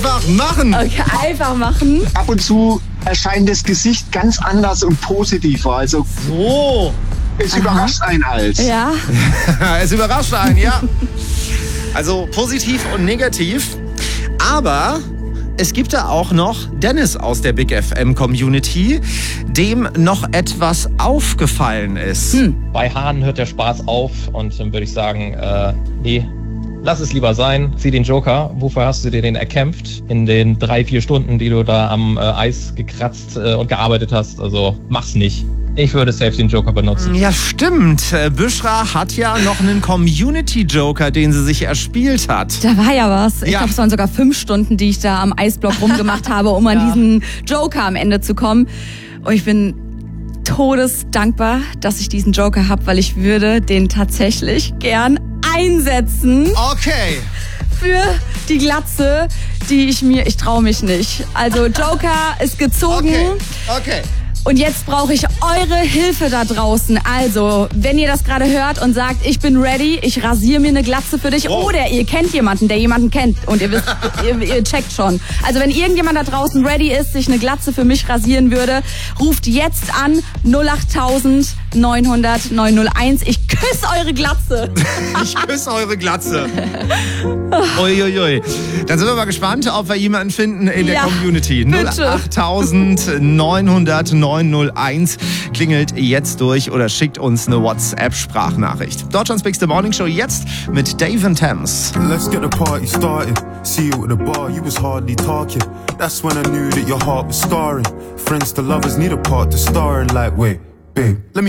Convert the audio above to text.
Einfach machen. Okay, einfach machen. Ab und zu erscheint das Gesicht ganz anders und positiver. Also So. es überrascht einen halt. Ja. Es überrascht einen, ja. Also positiv und negativ. Aber es gibt da auch noch Dennis aus der Big FM Community, dem noch etwas aufgefallen ist. Bei Hahn hört der Spaß auf und dann würde ich sagen, nee, lass es lieber sein. Zieh den Joker. Wofür hast du dir den erkämpft? In den 3-4 Stunden, die du da am Eis gekratzt und gearbeitet hast. Also mach's nicht. Ich würde safe den Joker benutzen. Ja, stimmt. Büschra hat ja noch einen Community-Joker, den sie sich erspielt hat. Da war ja was. Ich Ja. glaube, es waren sogar 5 Stunden, die ich da am Eisblock rumgemacht habe, um an diesen Joker am Ende zu kommen. Und ich bin todesdankbar, dass ich diesen Joker habe, weil ich würde den tatsächlich gern einsetzen Okay. für die Glatze, die ich traue mich nicht. Also Joker ist gezogen. Okay. Und jetzt brauche ich eure Hilfe da draußen. Also, wenn ihr das gerade hört und sagt, ich bin ready, ich rasiere mir eine Glatze für dich. Oh. Oder ihr kennt jemanden, der jemanden kennt. Und ihr wisst, ihr checkt schon. Also, wenn irgendjemand da draußen ready ist, sich eine Glatze für mich rasieren würde, ruft jetzt an 08000 900 901. Ich küsse eure Glatze. Ich küsse eure Glatze. Uiuiui. Dann sind wir mal gespannt, ob wir jemanden finden in der Ja, Community. bitte. 08000 900 901 klingelt jetzt durch oder schickt uns eine WhatsApp-Sprachnachricht. Deutschlands Big Morning Show jetzt mit Dave and Thames. Let's get the party started. See you at the bar, you was hardly talking. That's when I knew that your heart was scarring. Friends to lovers need a part to star in, like, wait, babe, let me